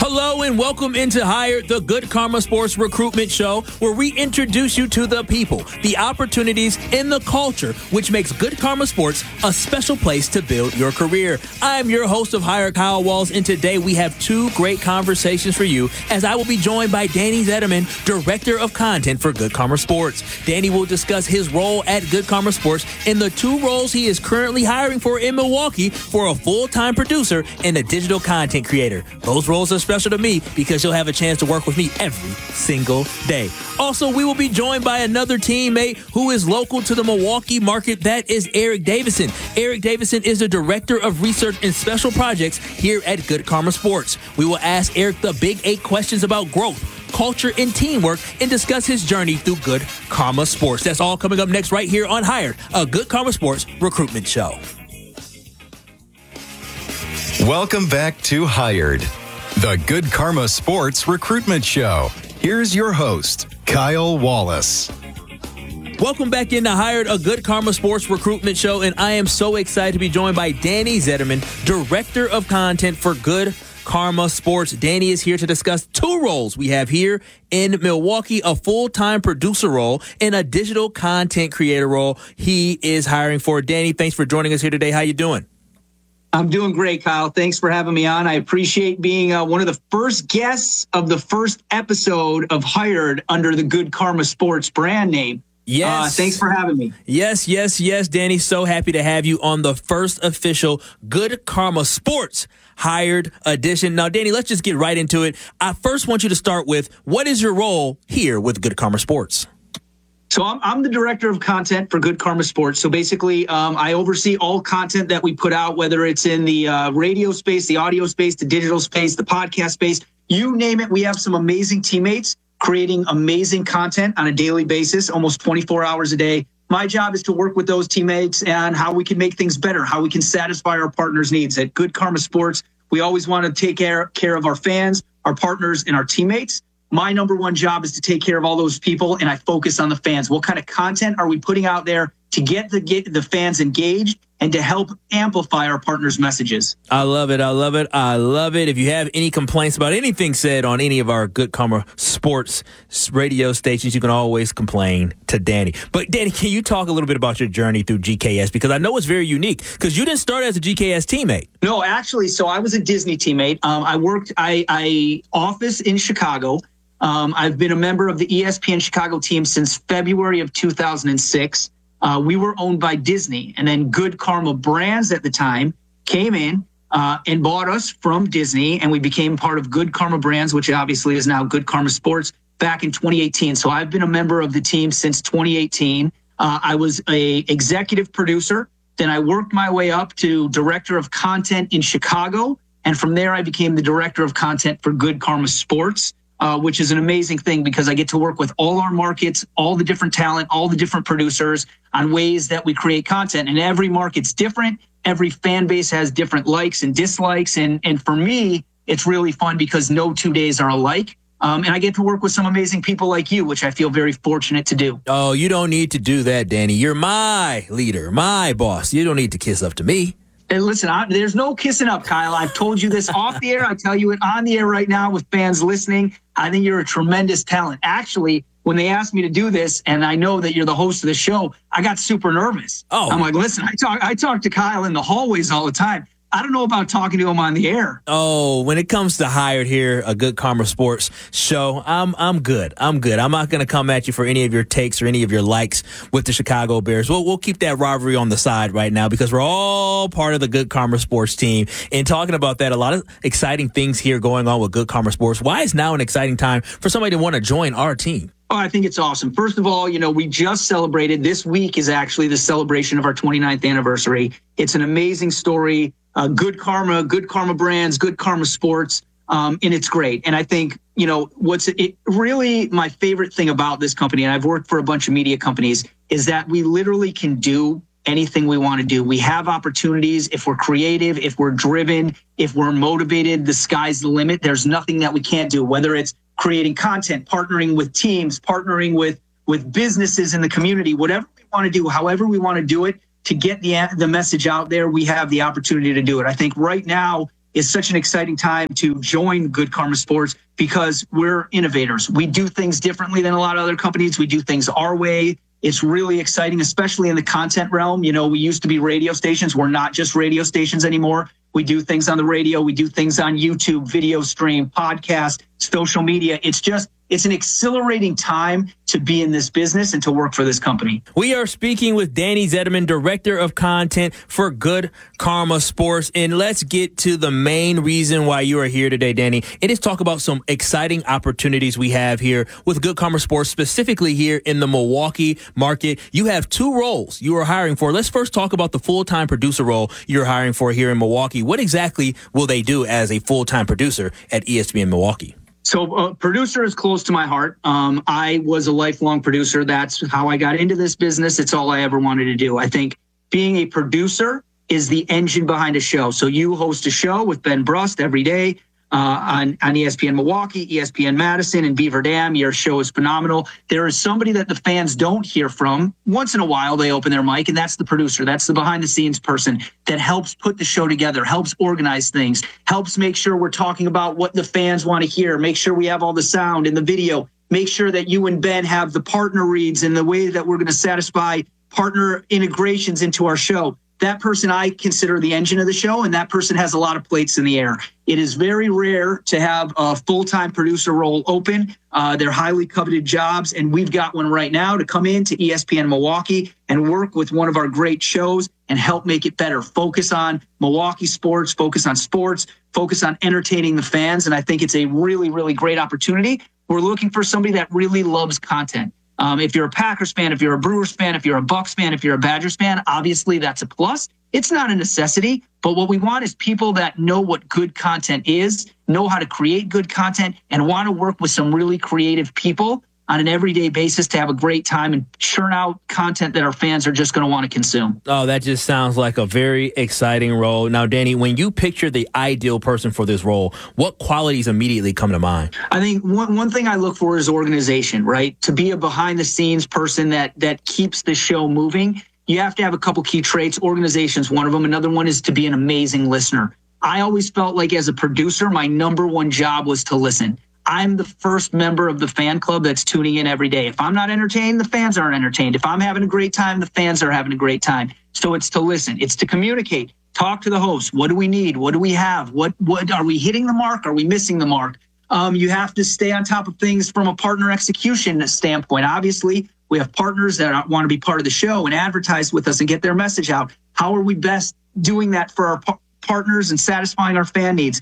Hello and welcome into Hired, the Good Karma Sports Recruitment Show, where we introduce you to the people, the opportunities, and the culture, which makes Good Karma Sports a special place to build your career. I'm your host of Hired, Kyle Walls, and today we have two great conversations for you as I will be joined by Danny Zetterman, Director of Content for Good Karma Sports. Danny will discuss his role at Good Karma Sports and the two roles he is currently hiring for in Milwaukee for a full-time producer and a digital content creator. Those roles are special to me because you'll have a chance to work with me every single day. Also, we will be joined by another teammate who is local to the Milwaukee market. That is Eric Davison. Eric Davison is the Director of Research and Special Projects here at Good Karma Sports. We will ask Eric the big 8 questions about growth, culture, and teamwork, and discuss his journey through Good Karma Sports. That's all coming up next right here on Hired, a Good Karma Sports recruitment show. Welcome back to Hired, the Good Karma Sports recruitment show. Here's your host, Kyle Wallace. Welcome back into Hired, a Good Karma Sports recruitment show, and I am so excited to be joined by Danny Zetterman, Director of Content for Good Karma Sports. Danny is here to discuss two roles we have here in Milwaukee, a full-time producer role and a digital content creator role he is hiring for. Danny, thanks for joining us here today. How you doing? I'm doing great, Kyle. Thanks for having me on. I appreciate being one of the first guests of the first episode of Hired under the Good Karma Sports brand name. Yes. Thanks for having me. Yes, Danny. So happy to have you on the first official Good Karma Sports Hired edition. Now, Danny, let's just get right into it. I first want you to start with, what is your role here with Good Karma Sports? So I'm the Director of Content for Good Karma Sports. So basically, I oversee all content that we put out, whether it's in the radio space, the audio space, the digital space, the podcast space, you name it. We have some amazing teammates creating amazing content on a daily basis, almost 24 hours a day. My job is to work with those teammates and how we can make things better, how we can satisfy our partners' needs. At Good Karma Sports, we always want to take care of our fans, our partners, and our teammates. My number one job is to take care of all those people, and I focus on the fans. What kind of content are we putting out there to get the fans engaged and to help amplify our partners' messages? I love it. If you have any complaints about anything said on any of our Good Karma Sports radio stations, you can always complain to Danny. But Danny, can you talk a little bit about your journey through GKS? Because I know it's very unique because you didn't start as a GKS teammate. No, actually, so I was a Disney teammate. I office in Chicago. I've been a member of the ESPN Chicago team since February of 2006. We were owned by Disney, and then Good Karma Brands at the time came in and bought us from Disney, and we became part of Good Karma Brands, which obviously is now Good Karma Sports, back in 2018. So I've been a member of the team since 2018. I was a executive producer. Then I worked my way up to Director of Content in Chicago, and from there I became the Director of Content for Good Karma Sports. Which is an amazing thing because I get to work with all our markets, all the different talent, all the different producers on ways that we create content. And every market's different. Every fan base has different likes and dislikes. And for me, it's really fun because no 2 days are alike. And I get to work with some amazing people like you, which I feel very fortunate to do. Oh, you don't need to do that, Danny. You're my leader, my boss. You don't need to kiss up to me. And listen, there's no kissing up, Kyle. I've told you this off the air. I tell you it on the air right now with fans listening. I think you're a tremendous talent. Actually, when they asked me to do this, and I know that you're the host of the show, I got super nervous. Oh, I'm like, listen, I talk to Kyle in the hallways all the time. I don't know about talking to him on the air. Oh, when it comes to Hired here, a Good Karma Sports show, I'm good. I'm not going to come at you for any of your takes or any of your likes with the Chicago Bears. We'll keep that rivalry on the side right now because we're all part of the Good Karma Sports team. And talking about that, a lot of exciting things here going on with Good Karma Sports. Why is now an exciting time for somebody to want to join our team? Oh, I think it's awesome. First of all, we just celebrated. This week is actually the celebration of our 29th anniversary. It's an amazing story. Good Karma Brands, Good Karma Sports, and it's great. And I think, really my favorite thing about this company, and I've worked for a bunch of media companies, is that we literally can do anything we want to do. We have opportunities. If we're creative, if we're driven, if we're motivated, the sky's the limit. There's nothing that we can't do, whether it's creating content, partnering with teams, partnering with businesses in the community, whatever we want to do, however we want to do it. To get the message out there, we have the opportunity to do it. I think right now it's such an exciting time to join Good Karma Sports because we're innovators. We do things differently than a lot of other companies. We do things our way. It's really exciting, especially in the content realm. You know, we used to be radio stations. We're not just radio stations anymore. We do things on the radio. We do things on YouTube, video stream, podcast, social media. It's an exhilarating time to be in this business and to work for this company. We are speaking with Danny Zetterman, Director of Content for Good Karma Sports. And let's get to the main reason why you are here today, Danny. It is talk about some exciting opportunities we have here with Good Karma Sports, specifically here in the Milwaukee market. You have two roles you are hiring for. Let's first talk about the full-time producer role you're hiring for here in Milwaukee. What exactly will they do as a full-time producer at ESPN Milwaukee? So producer is close to my heart. I was a lifelong producer. That's how I got into this business. It's all I ever wanted to do. I think being a producer is the engine behind a show. So you host a show with Ben Brust every day on ESPN Milwaukee, ESPN Madison, and Beaver Dam. Your show is phenomenal. There is somebody that the fans don't hear from. Once in a while, they open their mic, and that's the producer. That's the behind-the-scenes person that helps put the show together, helps organize things, helps make sure we're talking about what the fans want to hear, make sure we have all the sound and the video, make sure that you and Ben have the partner reads and the way that we're going to satisfy partner integrations into our show. That person I consider the engine of the show, and that person has a lot of plates in the air. It is very rare to have a full-time producer role open. They're highly coveted jobs, and we've got one right now to come in to ESPN Milwaukee and work with one of our great shows and help make it better. Focus on Milwaukee sports, focus on entertaining the fans, and I think it's a really, really great opportunity. We're looking for somebody that really loves content. If you're a Packers fan, if you're a Brewers fan, if you're a Bucks fan, if you're a Badgers fan, obviously that's a plus. It's not a necessity, but what we want is people that know what good content is, know how to create good content, and want to work with some really creative people on an everyday basis to have a great time and churn out content that our fans are just going to want to consume. Oh, that just sounds like a very exciting role. Now, Danny, when you picture the ideal person for this role, what qualities immediately come to mind? I think one thing I look for is organization, right? To be a behind-the-scenes person that keeps the show moving, you have to have a couple key traits. Organization's one of them. Another one is to be an amazing listener. I always felt like as a producer, my number one job was to listen. I'm the first member of the fan club that's tuning in every day. If I'm not entertained, the fans aren't entertained. If I'm having a great time, the fans are having a great time. So it's to listen. It's to communicate. Talk to the host. What do we need? What do we have? What are we hitting the mark? Are we missing the mark? You have to stay on top of things from a partner execution standpoint. Obviously, we have partners that want to be part of the show and advertise with us and get their message out. How are we best doing that for our partners and satisfying our fan needs?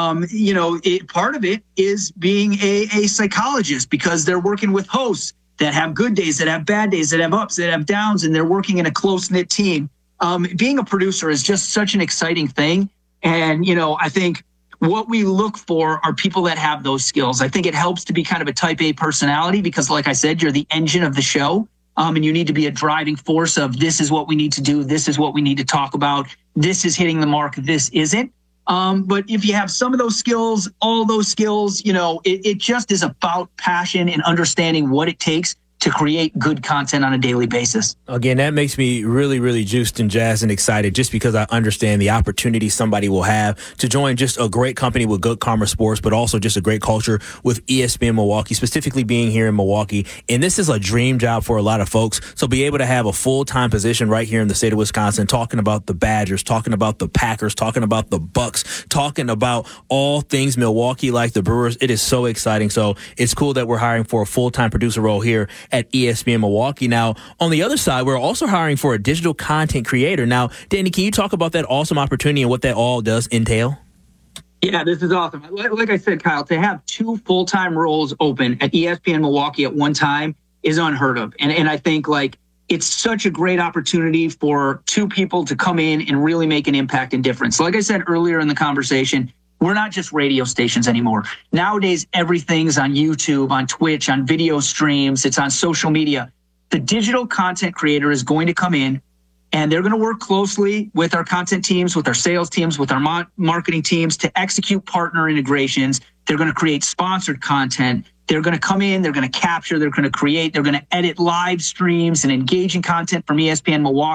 Part of it is being a psychologist because they're working with hosts that have good days, that have bad days, that have ups, that have downs, and they're working in a close-knit team. Being a producer is just such an exciting thing. And, I think what we look for are people that have those skills. I think it helps to be kind of a type A personality because, like I said, you're the engine of the show. And you need to be a driving force of this is what we need to do. This is what we need to talk about. This is hitting the mark. This isn't. But if you have some of those skills, all those skills, it just is about passion and understanding what it takes to create good content on a daily basis. Again, that makes me really, really juiced and jazzed and excited just because I understand the opportunity somebody will have to join just a great company with Good Karma Sports, but also just a great culture with ESPN Milwaukee, specifically being here in Milwaukee. And this is a dream job for a lot of folks. So be able to have a full-time position right here in the state of Wisconsin, talking about the Badgers, talking about the Packers, talking about the Bucks, talking about all things Milwaukee like the Brewers. It is so exciting. So it's cool that we're hiring for a full-time producer role here at ESPN Milwaukee. Now, on the other side, we're also hiring for a digital content creator. Now, Danny, can you talk about that awesome opportunity and what that all does entail? Yeah, this is awesome. Like I said, Kyle, to have two full-time roles open at ESPN Milwaukee at one time is unheard of. And I think it's such a great opportunity for two people to come in and really make an impact and difference. Like I said earlier in the conversation, we're not just radio stations anymore. Nowadays, everything's on YouTube, on Twitch, on video streams. It's on social media. The digital content creator is going to come in and they're going to work closely with our content teams, with our sales teams, with our marketing teams to execute partner integrations. They're going to create sponsored content. They're going to come in, they're going to capture, they're going to create, they're going to edit live streams and engaging content from ESPN Milwaukee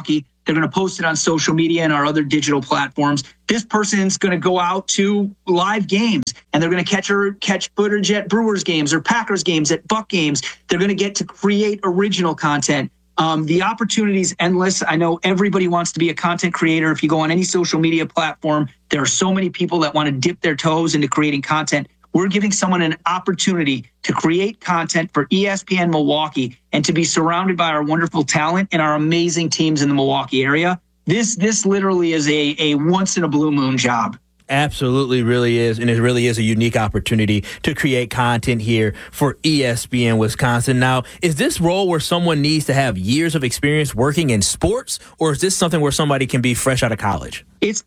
They're going to post it on social media and our other digital platforms. This person's going to go out to live games, and they're going to catch footage at Brewers games or Packers games, at Buck games. They're going to get to create original content. The opportunity is endless. I know everybody wants to be a content creator. If you go on any social media platform, there are so many people that want to dip their toes into creating content. We're giving someone an opportunity to create content for ESPN Milwaukee and to be surrounded by our wonderful talent and our amazing teams in the Milwaukee area. This literally is a once in a blue moon job. Absolutely, really is. And it really is a unique opportunity to create content here for ESPN Wisconsin. Now, is this role where someone needs to have years of experience working in sports, or is this something where somebody can be fresh out of college?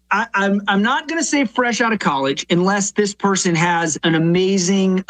I'm not going to say fresh out of college unless this person has an amazing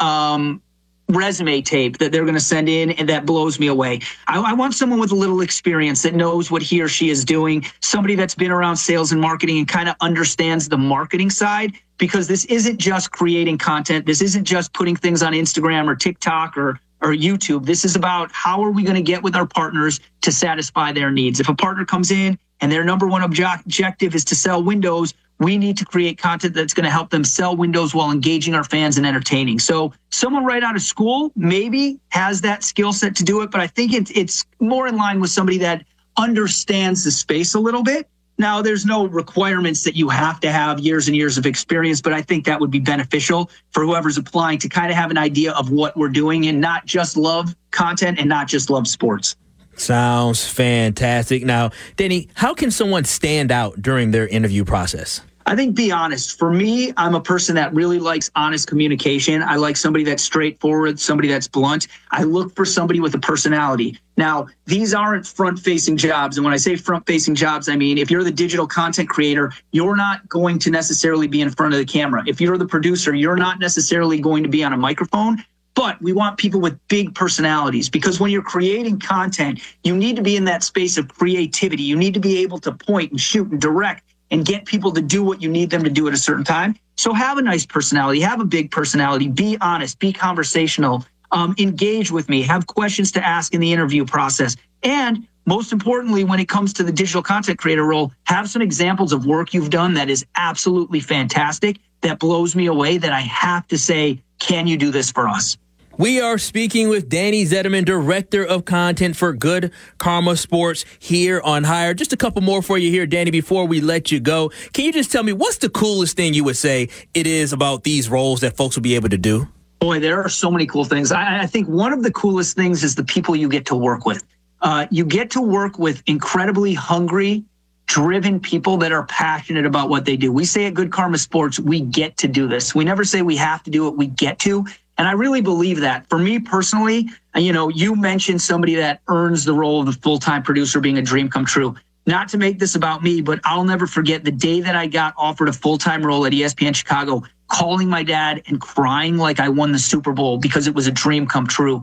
resume tape that they're going to send in, and that blows me away. I want someone with a little experience that knows what he or she is doing, somebody that's been around sales and marketing and kind of understands the marketing side, because this isn't just creating content. This isn't just putting things on Instagram or TikTok or YouTube. This is about how are we going to get with our partners to satisfy their needs. If a partner comes in and their number one objective is to sell windows, we need to create content that's going to help them sell windows while engaging our fans and entertaining. So someone right out of school maybe has that skill set to do it, but I think it's more in line with somebody that understands the space a little bit. Now, there's no requirements that you have to have years and years of experience, but I think that would be beneficial for whoever's applying to kind of have an idea of what we're doing and not just love content and not just love sports. Sounds fantastic. Now, Danny, how can someone stand out during their interview process? I think be honest. For me, I'm a person that really likes honest communication. I like somebody that's straightforward, somebody that's blunt. I look for somebody with a personality. Now, these aren't front-facing jobs. And when I say front-facing jobs, I mean, if you're the digital content creator, you're not going to necessarily be in front of the camera. If you're the producer, you're not necessarily going to be on a microphone. But we want people with big personalities, because when you're creating content, you need to be in that space of creativity. You need to be able to point and shoot and direct and get people to do what you need them to do at a certain time. So have a nice personality, have a big personality, be honest, be conversational, engage with me, have questions to ask in the interview process. And most importantly, when it comes to the digital content creator role, have some examples of work you've done that is absolutely fantastic, that blows me away, that I have to say, can you do this for us? We are speaking with Danny Zetterman, Director of Content for Good Karma Sports here on Hired. Just a couple more for you here, Danny, before we let you go. Can you just tell me what's the coolest thing you would say it is about these roles that folks will be able to do? Boy, there are so many cool things. I think one of the coolest things is the people you get to work with. You get to work with incredibly hungry, driven people that are passionate about what they do. We say at Good Karma Sports, we get to do this. We never say we have to do it, we get to. And I really believe that. For me personally, you mentioned somebody that earns the role of the full-time producer being a dream come true. Not to make this about me, but I'll never forget the day that I got offered a full-time role at ESPN Chicago, calling my dad and crying like I won the Super Bowl because it was a dream come true.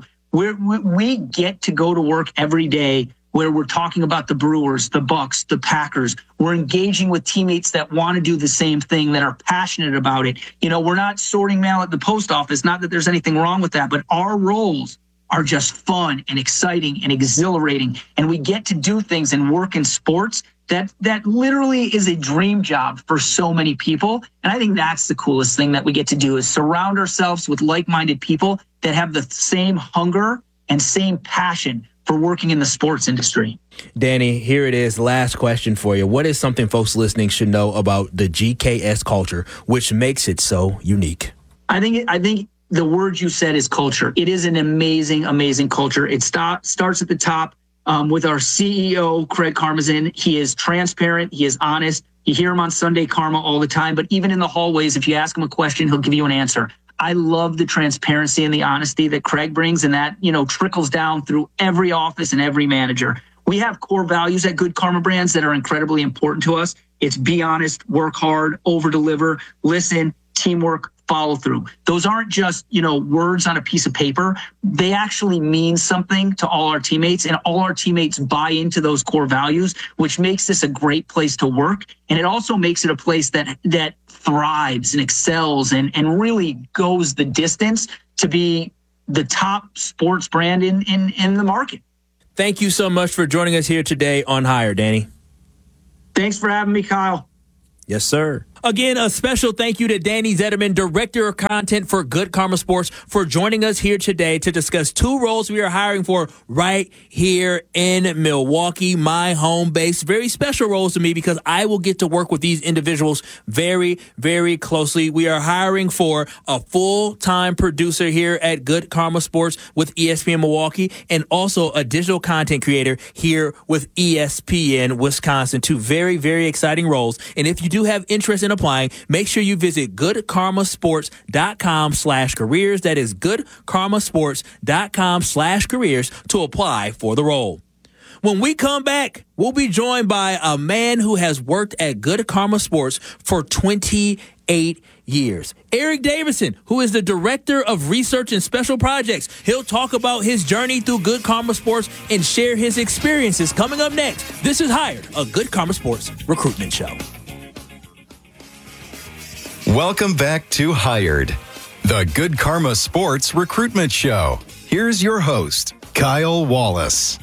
We get to go to work every day where we're talking about the Brewers, the Bucks, the Packers. We're engaging with teammates that want to do the same thing, that are passionate about it. We're not sorting mail at the post office. Not that there's anything wrong with that, but our roles are just fun and exciting and exhilarating. And we get to do things and work in sports that literally is a dream job for so many people. And I think that's the coolest thing that we get to do, is surround ourselves with like-minded people that have the same hunger and same passion for working in the sports industry. Danny, here it is. Last question for you. What is something folks listening should know about the GKS culture, which makes it so unique? I think the word you said is culture. It is an amazing, amazing culture. It starts at the top with our CEO, Craig Karmazin. He is transparent. He is honest. You hear him on Sunday Karma all the time, but even in the hallways, if you ask him a question, he'll give you an answer. I love the transparency and the honesty that Craig brings, and that, trickles down through every office and every manager. We have core values at Good Karma Brands that are incredibly important to us. It's be honest, work hard, over-deliver, listen, teamwork, follow through. Those aren't just, words on a piece of paper. They actually mean something to all our teammates, and all our teammates buy into those core values, which makes this a great place to work. And it also makes it a place that thrives and excels and really goes the distance to be the top sports brand in the market. Thank you so much for joining us here today on Hire, Danny. Thanks for having me, Kyle. Yes, sir. Again, a special thank you to Danny Zetterman, Director of Content for Good Karma Sports, for joining us here today to discuss two roles we are hiring for right here in Milwaukee, my home base. Very special roles to me because I will get to work with these individuals very, very closely. We are hiring for a full-time producer here at Good Karma Sports with ESPN Milwaukee, and also a digital content creator here with ESPN Wisconsin. Two very, very exciting roles. And if you do have interest in applying, make sure you visit goodkarmasports.com/careers. That is goodkarmasports.com/careers to apply for the role. When we come back, we'll be joined by a man who has worked at Good Karma Sports for 28 years. Eric Davison, who is the Director of Research and Special Projects. He'll talk about his journey through Good Karma Sports and share his experiences. Coming up next, this is Hired, a Good Karma Sports recruitment show. Welcome back to Hired, the Good Karma Sports recruitment show. Here's your host, Kyle Wallace.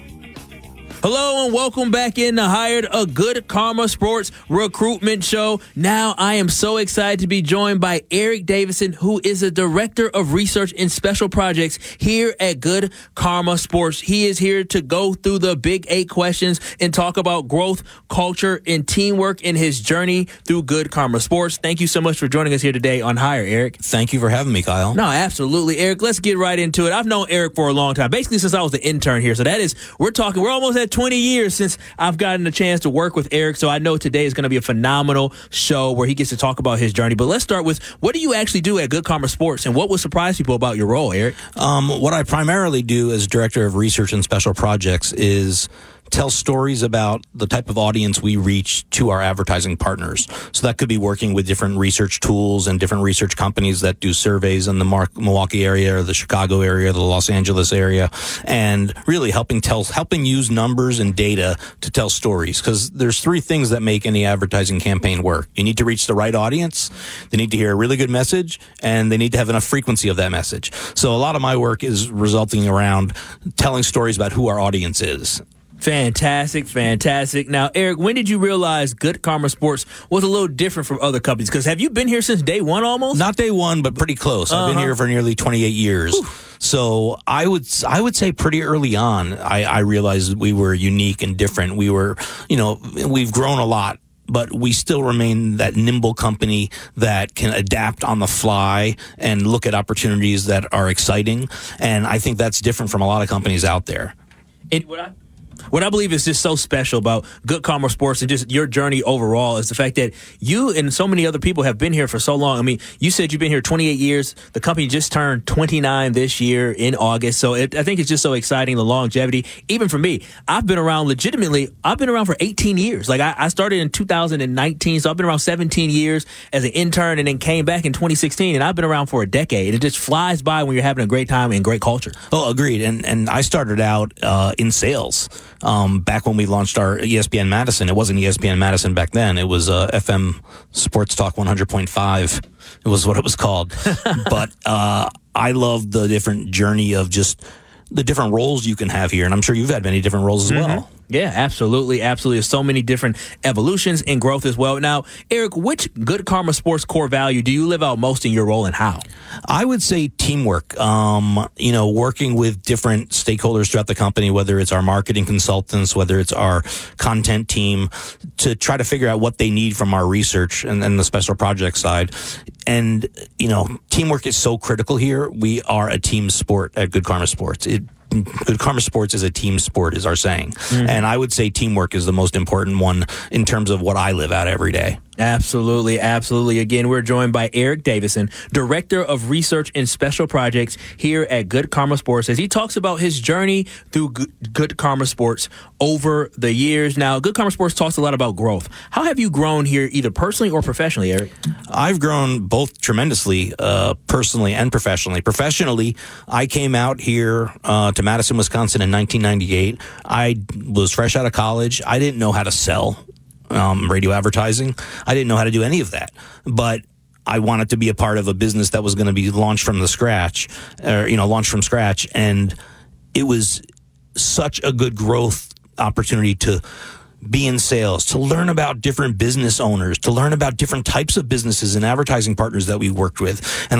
Hello and welcome back in to Hired, a Good Karma Sports recruitment show. Now I am so excited to be joined by Eric Davison, who is the Director of Research and Special Projects here at Good Karma Sports. He is here to go through the Big 8 questions and talk about growth, culture, and teamwork in his journey through Good Karma Sports. Thank you so much for joining us here today on Hired, Eric. Thank you for having me, Kyle. No, absolutely, Eric. Let's get right into it. I've known Eric for a long time, basically since I was the intern here. So we're almost at 20 years since I've gotten a chance to work with Eric. So I know today is going to be a phenomenal show where he gets to talk about his journey. But let's start with, what do you actually do at Good Karma Sports, and what would surprise people about your role, Eric? What I primarily do as Director of Research and Special Projects is tell stories about the type of audience we reach to our advertising partners. So that could be working with different research tools and different research companies that do surveys in the Milwaukee area or the Chicago area, the Los Angeles area, and really helping use numbers and data to tell stories. Because there's three things that make any advertising campaign work. You need to reach the right audience, they need to hear a really good message, and they need to have enough frequency of that message. So a lot of my work is resulting around telling stories about who our audience is. Fantastic. Now, Eric, when did you realize Good Karma Sports was a little different from other companies? Because have you been here since day one almost? Not day one, but pretty close. I've been here for nearly 28 years. Whew. So I would say pretty early on, I realized we were unique and different. We were, we've grown a lot, but we still remain that nimble company that can adapt on the fly and look at opportunities that are exciting. And I think that's different from a lot of companies out there. What I believe is just so special about Good Karma Sports and just your journey overall is the fact that you and so many other people have been here for so long. I mean, you said you've been here 28 years. The company just turned 29 this year in August. So I think it's just so exciting, the longevity. Even for me, I've been around for 18 years. Like I started in 2019, so I've been around 17 years as an intern and then came back in 2016. And I've been around for a decade. It just flies by when you're having a great time and great culture. Oh, agreed. And I started out in sales. Back when we launched our ESPN Madison. It wasn't ESPN Madison back then. It was FM Sports Talk 100.5. It was what it was called. But I love the different journey of just the different roles you can have here. And I'm sure you've had many different roles as well. Yeah, absolutely. There's so many different evolutions and growth as well. Now, Eric, which Good Karma Sports core value do you live out most in your role, and how? I would say teamwork. Working with different stakeholders throughout the company, whether it's our marketing consultants, whether it's our content team, to try to figure out what they need from our research and the special project side. And, teamwork is so critical here. We are a team sport at Good Karma Sports. Good Karma Sports is a team sport, is our saying. And I would say teamwork is the most important one in terms of what I live out every day. Absolutely. Again, we're joined by Eric Davison, Director of Research and Special Projects here at Good Karma Sports, as he talks about his journey through Good Karma Sports over the years. Now, Good Karma Sports talks a lot about growth. How have you grown here, either personally or professionally, Eric? I've grown both tremendously, personally and professionally. Professionally, I came out here to Madison, Wisconsin in 1998. I was fresh out of college. I didn't know how to sell radio advertising. I didn't know how to do any of that, but I wanted to be a part of a business that was going to be launched from scratch. And it was such a good growth opportunity to be in sales, to learn about different business owners, to learn about different types of businesses and advertising partners that we worked with. And